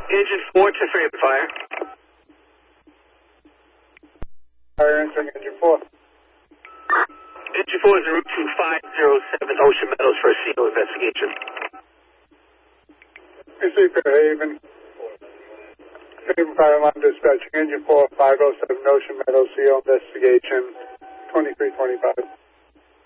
Engine 4 to favorite fire. Fire entering engine 4. Engine 4 is en route to 507 Ocean Meadows for a CO investigation. Receive Fairhaven. Fairhaven Fire Line Dispatching engine 4, 507 Ocean Meadows, CO investigation, 2325.